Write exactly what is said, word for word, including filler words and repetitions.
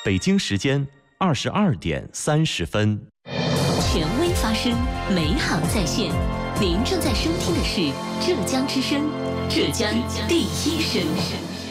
北京时间二十二点三十分。 权威发声，美好在线。您正在收听的是浙江之声，浙江第一声。